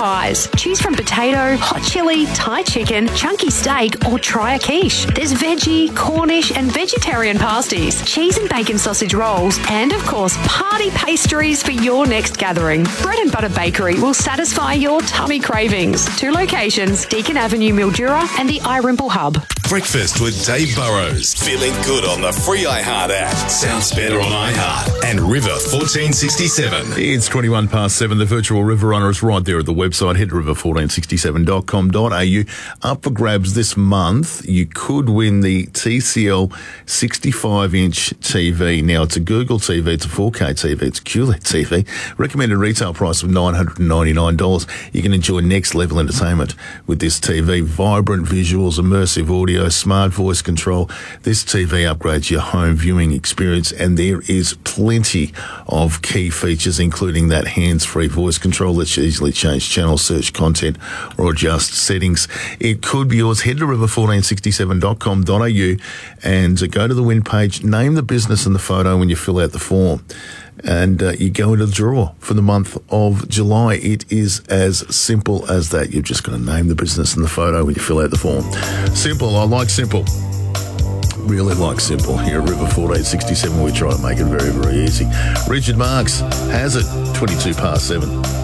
pies. Choose from potato, hot chili, Thai chicken, chunky steak, or try a quiche. There's veggie, Cornish, and vegetarian pasties, cheese and bacon sausage rolls, and of course, party pastries for your next gathering. Bread and Butter Bakery will satisfy your tummy cravings. 2 locations, Deakin Avenue, Mildura, and the iRimple Hub. Breakfast with Dave Burrows. Feeling good on the free iHeart app. Sounds better on iHeart. And River 1467. It's 21 past 7. The virtual River Runner is right there at the website. Head to river1467.com.au. Up for grabs this month. You could win the TCL 65-inch TV. Now, it's a Google TV. It's a 4K TV. It's a QLED TV. Recommended retail price of $999. You can enjoy next level entertainment with this TV. Vibrant visuals, immersive audio, smart voice control. This TV upgrades your home viewing experience, and there is plenty of key features, including that hands-free voice control that you easily change channel, search content, or adjust settings. It could be yours. Head to river1467.com.au and go to the win page, name the business and the photo when you fill out the form, and you go into the draw for the month of July. It is as simple as that. You've just got to name the business and the photo when you fill out the form. Simple. I like simple. Really like simple. Here at River 1467, we try to make it very, very easy. Richard Marks has it, 22 past 7.